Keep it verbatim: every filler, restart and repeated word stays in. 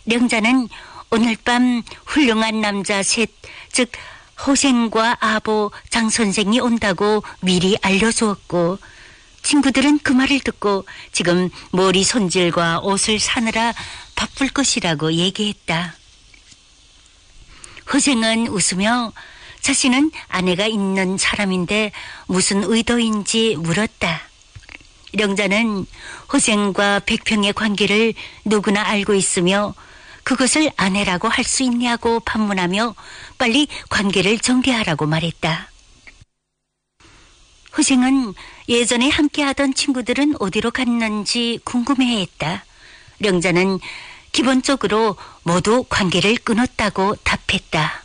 령자는 오늘 밤 훌륭한 남자 셋, 즉 호생과 아보, 장 선생이 온다고 미리 알려주었고, 친구들은 그 말을 듣고 지금 머리 손질과 옷을 사느라 바쁠 것이라고 얘기했다. 호생은 웃으며 자신은 아내가 있는 사람인데 무슨 의도인지 물었다. 령자는 호생과 백평의 관계를 누구나 알고 있으며 그것을 아내라고 할 수 있냐고 반문하며 빨리 관계를 정리하라고 말했다. 호생은 예전에 함께하던 친구들은 어디로 갔는지 궁금해했다. 령자는 기본적으로 모두 관계를 끊었다고 답했다.